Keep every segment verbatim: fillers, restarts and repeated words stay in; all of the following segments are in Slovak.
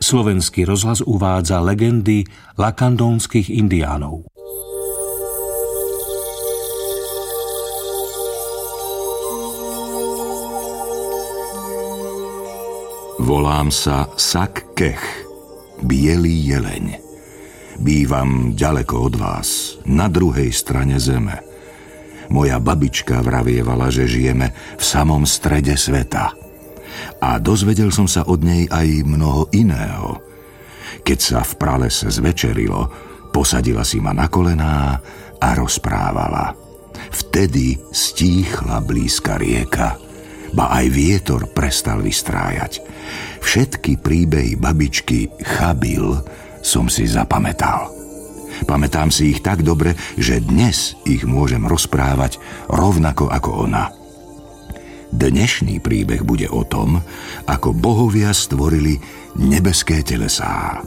Slovenský rozhlas uvádza legendy lakandónskych indiánov. Volám sa Sak Kech, bielý jeleň. Bývam ďaleko od vás, na druhej strane zeme. Moja babička vravievala, že žijeme v samom strede sveta. A dozvedel som sa od nej aj mnoho iného. Keď sa v pralese zvečerilo, posadila si ma na kolená a rozprávala. Vtedy stíchla blízka rieka, ba aj vietor prestal vystrájať. Všetky príbehy babičky Chabil som si zapamätal. Pamätám si ich tak dobre, že dnes ich môžem rozprávať rovnako ako ona. Dnešný príbeh bude o tom, ako bohovia stvorili nebeské telesá.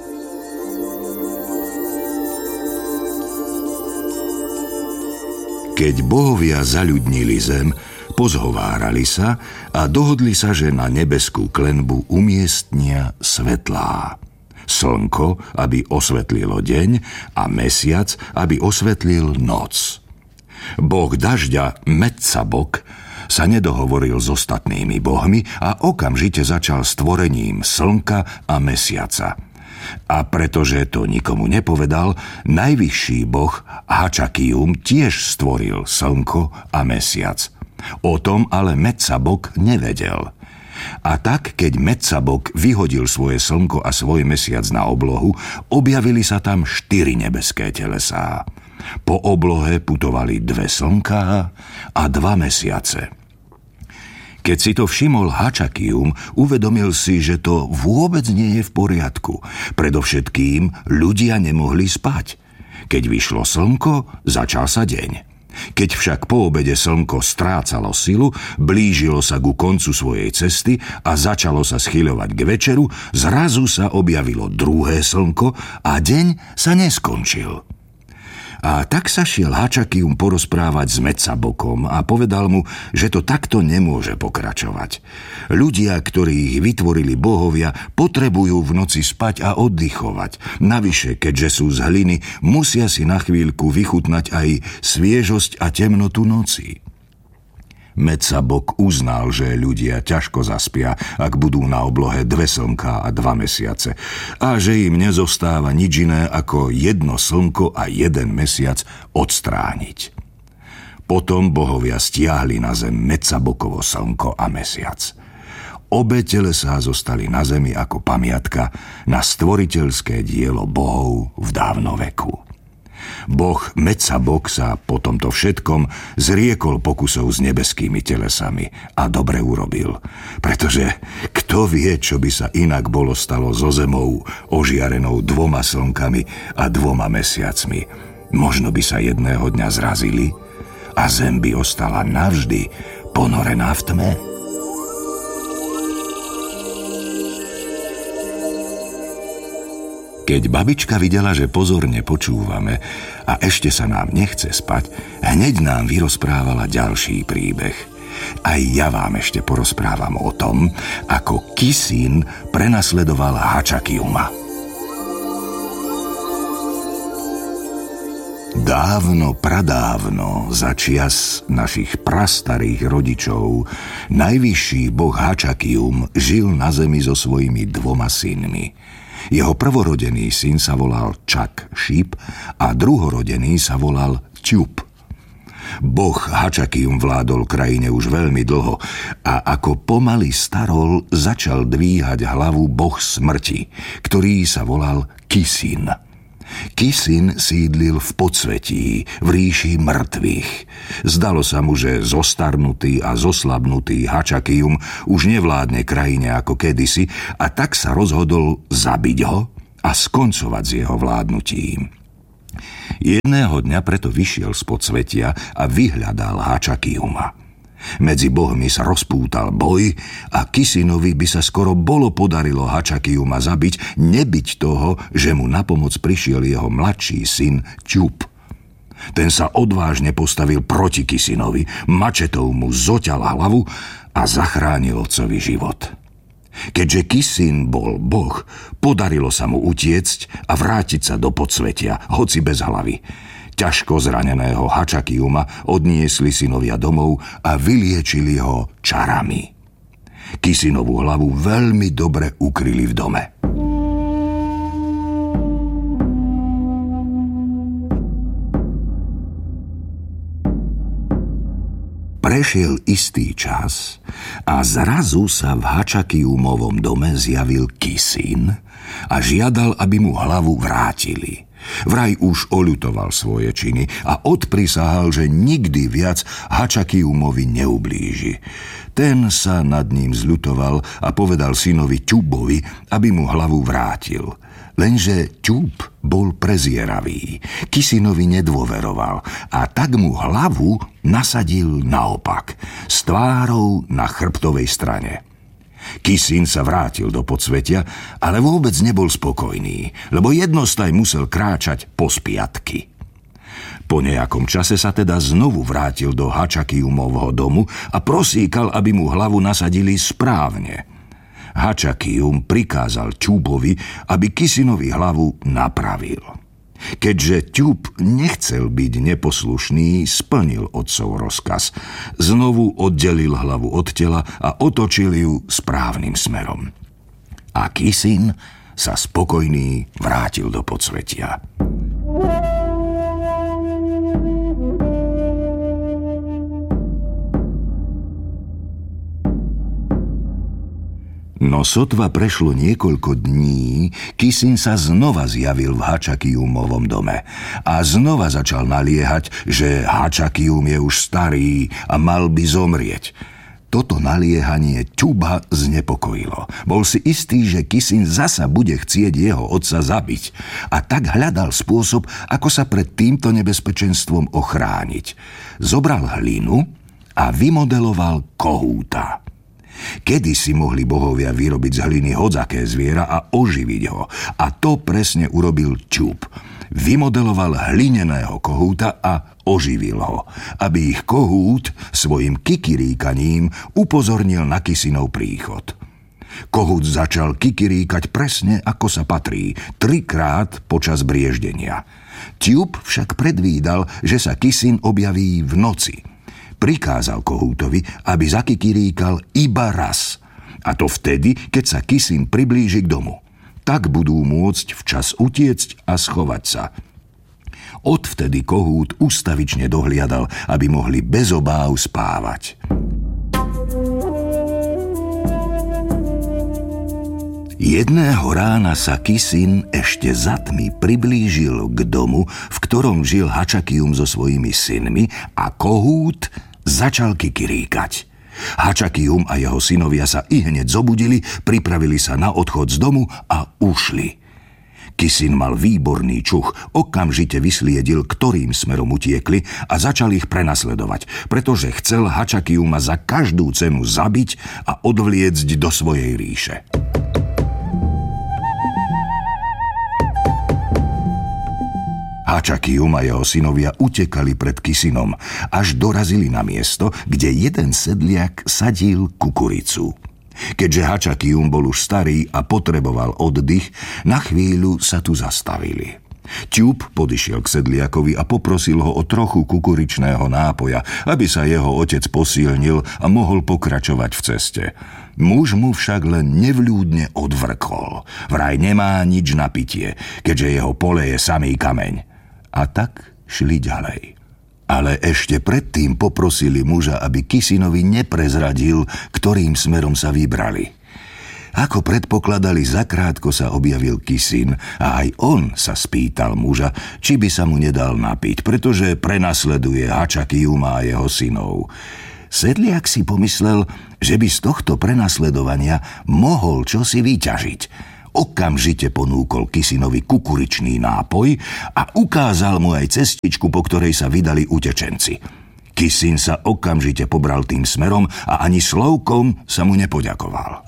Keď bohovia zaľudnili zem, pozhovárali sa a dohodli sa, že na nebeskú klenbu umiestnia svetlá. Slnko, aby osvetlilo deň, a mesiac, aby osvetlil noc. Boh dažďa Metsabok sa nedohovoril s ostatnými bohmi a okamžite začal stvorením slnka a mesiaca. A pretože to nikomu nepovedal, najvyšší boh Hačakium tiež stvoril slnko a mesiac. O tom ale Metsabok nevedel. A tak, keď Metsabok vyhodil svoje slnko a svoj mesiac na oblohu, objavili sa tam štyri nebeské telesá. Po oblohe putovali dve slnká a dva mesiace. Keď si to všimol Hačakium, uvedomil si, že to vôbec nie je v poriadku. Predovšetkým ľudia nemohli spať. Keď vyšlo slnko, začal sa deň. Keď však po obede slnko strácalo silu, blížilo sa ku koncu svojej cesty a začalo sa schyľovať k večeru, zrazu sa objavilo druhé slnko a deň sa neskončil. A tak sa šiel Hačakium porozprávať s Metsabokom a povedal mu, že to takto nemôže pokračovať. Ľudia, ktorých vytvorili bohovia, potrebujú v noci spať a oddychovať. Navyše, keďže sú z hliny, musia si na chvíľku vychutnať aj sviežosť a temnotu noci. Metsabok uznal, že ľudia ťažko zaspia, ak budú na oblohe dve slnká a dva mesiace, a že im nezostáva nič iné ako jedno slnko a jeden mesiac odstrániť. Potom bohovia stiahli na zem Metsabokovo slnko a mesiac. Obe telesá zostali na zemi ako pamiatka na stvoriteľské dielo bohov v dávnoveku. Boh Metsabok sa po tomto všetkom zriekol pokusov s nebeskými telesami a dobre urobil, pretože kto vie, čo by sa inak bolo stalo so zemou ožiarenou dvoma slnkami a dvoma mesiacmi. Možno by sa jedného dňa zrazili a zem by ostala navždy ponorená v tme. Keď babička videla, že pozorne počúvame a ešte sa nám nechce spať, hneď nám vyrozprávala ďalší príbeh. Aj ja vám ešte porozprávam o tom, ako Kisín prenasledoval Hačakiuma. Dávno, pradávno, za čias našich prastarých rodičov, najvyšší boh Hačakium žil na zemi so svojimi dvoma synmi. Jeho prvorodený syn sa volal Čak Šíp a druhorodený sa volal Ťup. Boh Hačakium vládol krajine už veľmi dlho a ako pomaly starol, začal dvíhať hlavu boh smrti, ktorý sa volal Kisín. Kisín sídlil v podsvetí, v ríši mŕtvych. Zdalo sa mu, že zostarnutý a zoslabnutý Hačakium už nevládne krajine ako kedysi, a tak sa rozhodol zabiť ho a skoncovať s jeho vládnutím. Jedného dňa preto vyšiel z podsvetia a vyhľadal Hačakiuma. Medzi bohmi sa rozpútal boj a Kisinovi by sa skoro bolo podarilo Hačakiuma zabiť, nebyť toho, že mu na pomoc prišiel jeho mladší syn Ťup. Ten sa odvážne postavil proti Kisinovi, mačetou mu zoťal hlavu a zachránil otcovi život. Keďže Kisin bol boh, podarilo sa mu utiecť a vrátiť sa do podsvetia, hoci bez hlavy. Ťažko zraneného Hačakyuma odniesli synovia domov a vyliečili ho čarami. Kisinovú hlavu veľmi dobre ukryli v dome. Prešiel istý čas a zrazu sa v Hačakyumovom dome zjavil Kisin a žiadal, aby mu hlavu vrátili. Vraj už oľutoval svoje činy a odprisahal, že nikdy viac Hačakyumovi neublíži. Ten sa nad ním zľutoval a povedal synovi Ťubovi, aby mu hlavu vrátil. Lenže Ťub bol prezieravý, Kisinovi nedôveroval a tak mu hlavu nasadil naopak, s tvárou na chrbtovej strane. Kisin sa vrátil do podsvetia, ale vôbec nebol spokojný, lebo jednostaj musel kráčať po spiatky. Po nejakom čase sa teda znovu vrátil do Hačakyumovho domu a prosíkal, aby mu hlavu nasadili správne. Hačakyum prikázal Ťubovi, aby Kisinovi hlavu napravil. Keďže Ťub nechcel byť neposlušný, splnil otcov rozkaz. Znovu oddelil hlavu od tela a otočil ju správnym smerom. A Kisin sa spokojný vrátil do podsvetia. No sotva prešlo niekoľko dní, Kisin sa znova zjavil v Hačakyumovom dome a znova začal naliehať, že Hačakyum je už starý a mal by zomrieť. Toto naliehanie Ťuba znepokojilo. Bol si istý, že Kisin zasa bude chcieť jeho otca zabiť a tak hľadal spôsob, ako sa pred týmto nebezpečenstvom ochrániť. Zobral hlinu a vymodeloval kohúta. Kedysi mohli bohovia vyrobiť z hliny hodzaké zviera a oživiť ho. A to presne urobil Ťub. Vymodeloval hlineného kohúta a oživil ho, aby ich kohút svojim kikiríkaním upozornil na Kisinov príchod. Kohút začal kikiríkať presne ako sa patrí, trikrát počas brieždenia. Ťub však predvídal, že sa Kisin objaví v noci. Prikázal kohútovi, aby zakikiríkal iba raz. A to vtedy, keď sa Kisin priblíži k domu. Tak budú môcť včas utiecť a schovať sa. Odvtedy kohút ustavične dohliadal, aby mohli bez obáv spávať. Jedného rána sa Kisin ešte za tmy priblížil k domu, v ktorom žil Hačakyum so svojimi synmi a kohút začal kikiríkať. Hačakyum a jeho synovia sa ihneď zobudili, pripravili sa na odchod z domu a ušli. Kisin mal výborný čuch, okamžite vysliedil, ktorým smerom utiekli a začal ich prenasledovať, pretože chcel Hačakyuma za každú cenu zabiť a odvliecť do svojej ríše. Hačakyum a jeho synovia utekali pred Kisinom, až dorazili na miesto, kde jeden sedliak sadil kukuricu. Keďže Hačakyum bol už starý a potreboval oddych, na chvíľu sa tu zastavili. Ťub podišiel k sedliakovi a poprosil ho o trochu kukuričného nápoja, aby sa jeho otec posilnil a mohol pokračovať v ceste. Muž mu však len nevľúdne odvrkol. Vraj nemá nič na pitie, keďže jeho pole je samý kameň. A tak šli ďalej. Ale ešte predtým poprosili muža, aby Kisinovi neprezradil, ktorým smerom sa vybrali. Ako predpokladali, zakrátko sa objavil Kisin a aj on sa spýtal muža, či by sa mu nedal napiť, pretože prenasleduje Hačakyuma a jeho synov. Sedliak si pomyslel, že by z tohto prenasledovania mohol čosi vyťažiť. Okamžite ponúkol Kisinovi kukuričný nápoj a ukázal mu aj cestičku, po ktorej sa vydali utečenci. Kisin sa okamžite pobral tým smerom a ani slovkom sa mu nepoďakoval.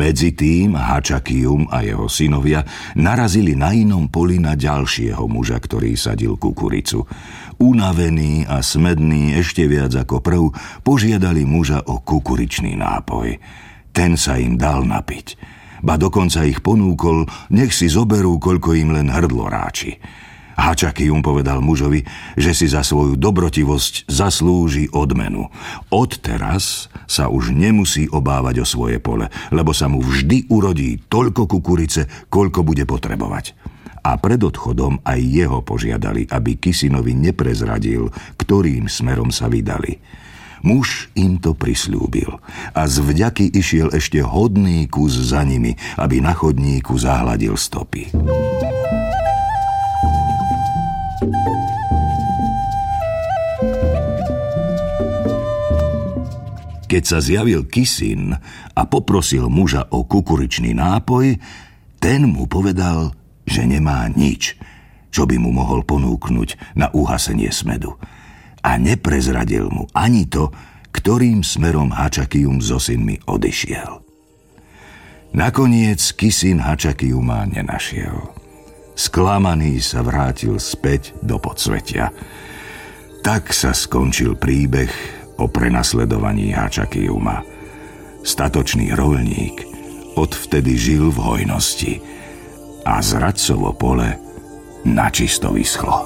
Medzi tým Hačakium a jeho synovia narazili na inom poli na ďalšieho muža, ktorý sadil kukuricu. Unavený a smedný ešte viac ako prv, požiadali muža o kukuričný nápoj. Ten sa im dal napiť. Ba dokonca ich ponúkol, nech si zoberú, koľko im len hrdlo ráči. Hačakium povedal mužovi, že si za svoju dobrotivosť zaslúži odmenu. Odteraz sa už nemusí obávať o svoje pole, lebo sa mu vždy urodí toľko kukurice, koľko bude potrebovať. A pred odchodom aj jeho požiadali, aby Kisinovi neprezradil, ktorým smerom sa vydali. Muž im to prisľúbil a z vďaky išiel ešte hodný kus za nimi, aby na chodníku zahladil stopy. Keď sa zjavil Kisin a poprosil muža o kukuričný nápoj, ten mu povedal, že nemá nič, čo by mu mohol ponúknuť na uhasenie smedu. A neprezradil mu ani to, ktorým smerom Hačakium so synmi odišiel. Nakoniec Kisin Hačakiuma nenašiel. Sklamaný sa vrátil späť do podsvetia. Tak sa skončil príbeh o prenasledovaní Hačakiuma. Statočný roľník odvtedy žil v hojnosti a zradcovo pole načisto vyschlo.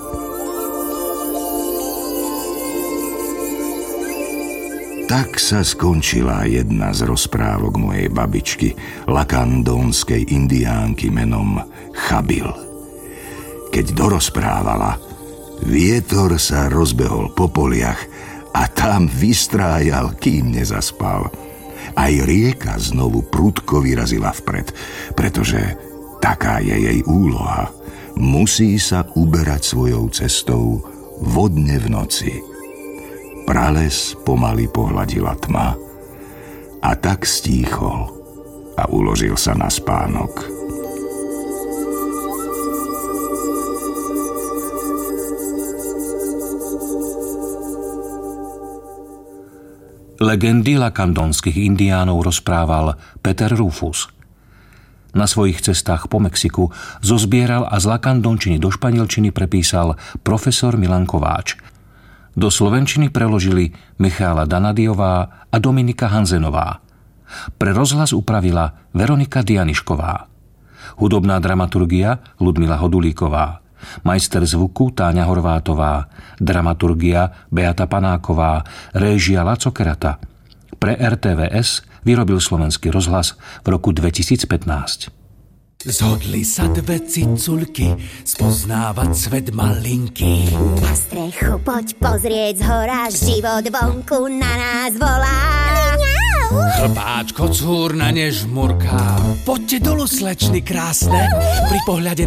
Tak sa skončila jedna z rozprávok mojej babičky, lakandónskej indiánky menom Chabil. Keď dorozprávala, vietor sa rozbehol po poliach a tam vystrájal, kým nezaspal. Aj rieka znovu prudko vyrazila vpred, pretože taká je jej úloha. Musí sa uberať svojou cestou vodne v noci. Prales pomaly pohľadila tma a tak stíchol a uložil sa na spánok. Legendy lakandónskych indiánov rozprával Peter Rufus. Na svojich cestách po Mexiku zozbieral a z lakandónčiny do španielčiny prepísal profesor Milan Kováč. Do slovenčiny preložili Michála Danadiová a Dominika Hanzenová. Pre rozhlas upravila Veronika Dianišková. Hudobná dramaturgia Ludmila Hodulíková. Majster zvuku Táňa Horvátová, dramaturgia Beata Panáková, réžia Laco Kerata. Pre er té vé es vyrobil Slovenský rozhlas v roku dvetisícpätnásť. Zhodli sa dve ciculky spoznávať svet malinký. Na strechu poď pozrieť zhora, život vonku na nás volá. Chlpáč kocúr na ne žmurká. Poďte dolu, slečny krásne, pri pohľade